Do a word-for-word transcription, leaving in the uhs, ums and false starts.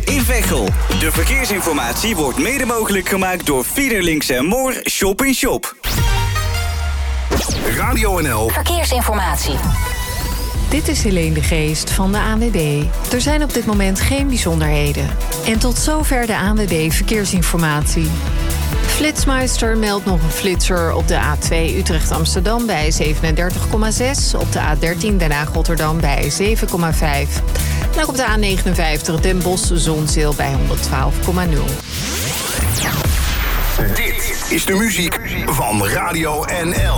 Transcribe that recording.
in Veghel. De verkeersinformatie wordt mede mogelijk gemaakt door Fiederlinks en Moor Shop in Shop. Radio N L Verkeersinformatie. Dit is Helene de Geest van de A N W B. Er zijn op dit moment geen bijzonderheden. En tot zover de A N W B Verkeersinformatie. Flitsmeister meldt nog een flitser op de A twee Utrecht-Amsterdam bij zevenendertig komma zes. Op de A dertien Den Haag-Rotterdam bij zeven komma vijf. En ook op de A negenenvijftig Den Bosch-Zonzeel bij honderdtwaalf komma nul. Dit is de muziek van Radio N L.